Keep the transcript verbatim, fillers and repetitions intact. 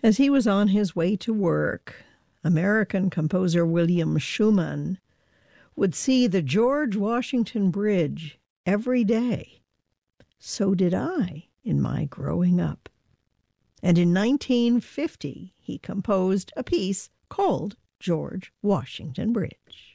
As he was on his way to work, American composer William Schumann would see the George Washington Bridge every day. So did I in my growing up. And in nineteen fifty, he composed a piece called George Washington Bridge.